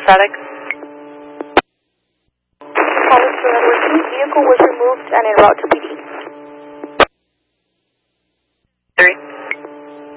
FedEx. Hollister, Edward, vehicle was removed and en route to PD.